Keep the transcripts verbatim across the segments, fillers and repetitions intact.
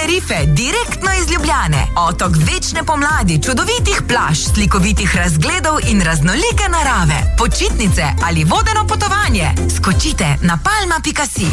Tenerife, direktno iz Ljubljane. Otok večne pomladi, čudovitih plaž, slikovitih razgledov in raznolike narave. Počitnice ali vodeno potovanje. Skočite na palma pika si.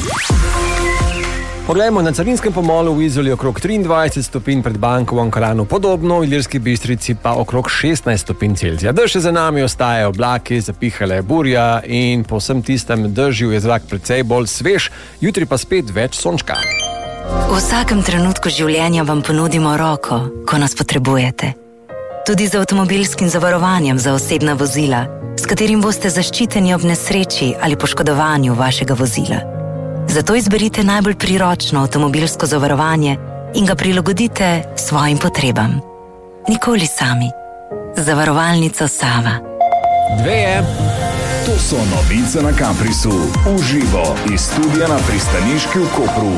Poglejmo, na Carinskem pomolu v Izoli okrog triindvajset stopinj, pred banko v Ankaranu podobno, v Ilirski Bistrici pa okrog šestnajst stopinj Celzija. Dež za nami ostajajo oblaki, zapihala je burja in po vsem tistem dežju je zrak precej bolj svež, jutri pa spet več sončka. V vsakem trenutku življenja vam ponudimo roko, ko nas potrebujete. Tudi z avtomobilskim zavarovanjem za osebna vozila, s katerim boste zaščiteni ob nesreči ali poškodovanju vašega vozila. Zato izberite najbolj priročno avtomobilsko zavarovanje in ga prilagodite svojim potrebam. Nikoli sami. Zavarovalnica Sava. Dve je. To so novice na Caprisu. Uživo iz studia na pristaniški v Kopru.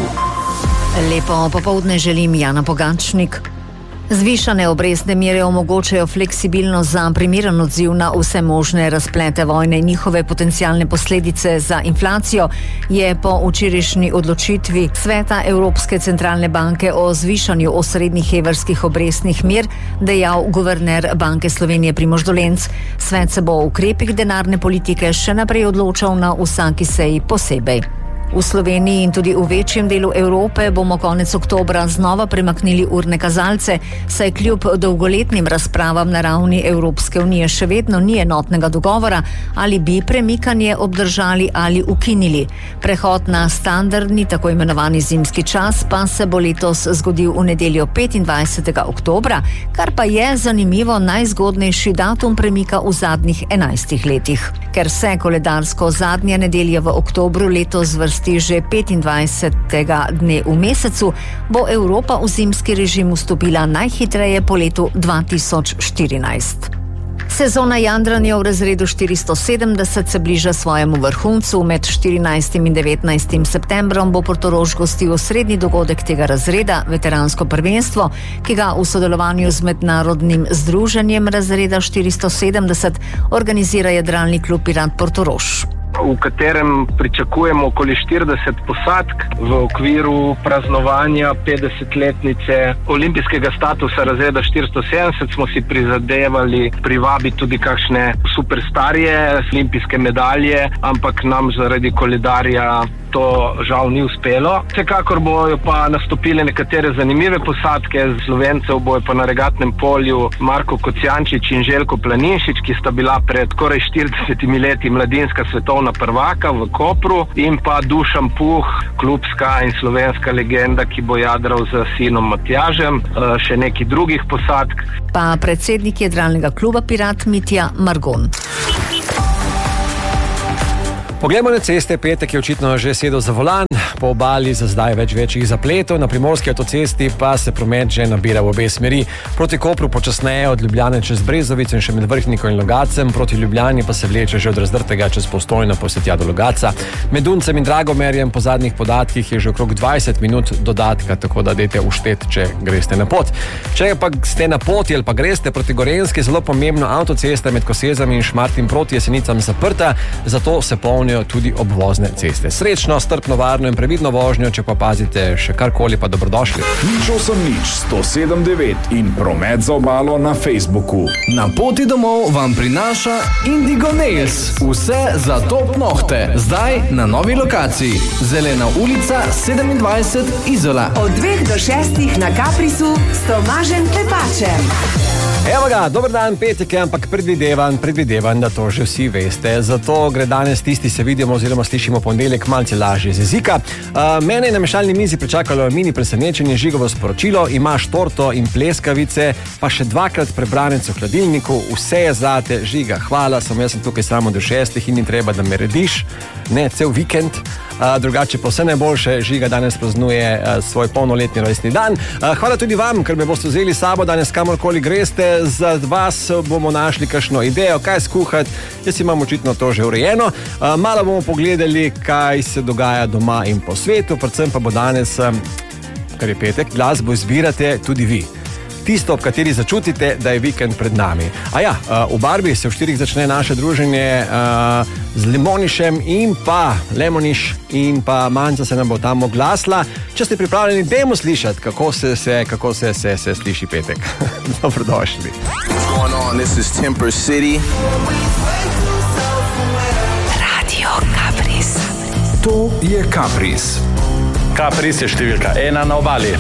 Lepo popoldne želim, Jana Pogačnik. Zvišane obrestne mere omogočajo fleksibilnost za primeren odziv na vse možne razplete vojne in njihove potencialne posledice za inflacijo, je po včerajšnji odločitvi Sveta Evropske centralne banke o zvišanju osrednjih evrskih obrestnih mer dejal guverner Banke Slovenije Primož Dolenc. Svet se bo o ukrepih denarne politike še naprej odločal na vsaki seji posebej. V Sloveniji in tudi v večjem delu Evrope bomo konec oktobra znova premaknili urne kazalce, saj kljub dolgoletnim razpravam na ravni Evropske unije še vedno ni enotnega dogovora, ali bi premikanje obdržali ali ukinili. Prehod na standardni, tako imenovani zimski čas, pa se bo letos zgodil v nedeljo petindvajsetega oktobra, kar pa je zanimivo najzgodnejši datum premika v zadnjih enajstih letih. Ker se koledarsko zadnja nedelja v oktobru letos vrsti že petindvajsetega dne v mesecu, bo Evropa v zimski režim vstopila najhitreje po letu dva tisoč štirinajst. Sezona jadranja v razredu štiristo sedemdeset se bliža svojemu vrhuncu. Med štirinajstim in devetnajstim septembrom bo Portorož gostil osrednji dogodek tega razreda, veteransko prvenstvo, ki ga v sodelovanju z mednarodnim združenjem razreda štiristo sedemdeset organizira jadralni klub Pirat Portorož, v katerem pričakujemo okoli štirideset posadk v okviru praznovanja petdesetletnice olimpijskega statusa razreda štiristo sedemdeset. Smo si prizadevali privabiti tudi kakšne superstarje, olimpijske medalje, ampak nam zaradi koledarja to žal ni uspelo. Vsekakor bojo pa nastopile nekatere zanimive posadke. Slovencev bojo pa na regatnem polju Marko Kocijančič in Željko Planinšič, ki sta bila pred skoraj štiridesetimi leti mladinska svetovna prvaka v Kopru, in pa Dušan Puh, klubska in slovenska legenda, ki bo jadral z sinom Matjažem, še neki drugih posadk. Pa predsednik jadralnega kluba Pirat Mitja Margon. Poglejmo na ceste, petek je očitno že sedel za volan, po obali za zdaj več večjih zapletov, na primorski avtocesti pa se promet že nabira v obe smeri. Proti Kopru počasneje od Ljubljane čez Brezovico in še med Vrhniko in Logacem, proti Ljubljani pa se vleče že od Razdrtega čez Postojno pa vse tja do Logaca. Med Duncem in Dragomerjem po zadnjih podatkih je že okrog dvajset minut dodatka, tako da dajte uštet, če greste na pot. Če pa ste na poti ali pa greste proti Gorenjski, zelo pomembno, avtocesta med Kosezami in Šmartim proti Jesenicam zaprta, zato se polni tudi obvozne ceste. Srečno, strpno, varno in previdno vožnjo, če pa pazite še karkoli, pa dobrodošli. Nič osem nič sto sedem devet in promet za obalo na Facebooku. Na poti domov vam prinaša Indigo Nails. Vse za top nohte. Zdaj na novi lokaciji. Zelena ulica sedemindvajset, Izola. Od dveh do šestih na Caprisu s Tomažem Klepačem. Evo ga, dober dan, petek, ampak predvidevam, predvidevam, da to že vsi veste. Zato gre danes tisti, se vidimo oziroma slišimo ponedeljek malce lažje z jezika. Uh, mene je na mešalni mizi pričakalo mini presenečenje, Žigovo sporočilo, imaš torto in pleskavice, pa še dvakrat prebranec v hladilniku, vse je zate, Žiga, hvala, samo jaz sem tukaj samo do šestih in ni treba, da me rediš, ne, cel vikend. Uh, drugače pa vse najboljše, Žiga danes praznuje uh, svoj polnoletni rojstni dan. Uh, hvala tudi vam, ker me boste vzeli sabo danes kamorkoli greste. Za vas bomo našli kakšno idejo, kaj skuhati. Jaz imam očitno to že urejeno. Uh, malo bomo pogledali, kaj se dogaja doma in po svetu, predvsem pa bo danes, um, kar je petek, glasbo izbirate tudi vi. tisto, ob kateri začutite, da je vikend pred nami. A ja, v Barbi se v štirih začne naše druženje z Limonišem in pa Lemoniš in pa Manca se nam bo tam oglasla. Če ste pripravljeni, dajmo slišati, kako se se, kako se, se, se sliši petek. Dobrodošli. What's going on? This is Temper City. Radio Kapris. To je Kapris. Kapris je številka ena na obali.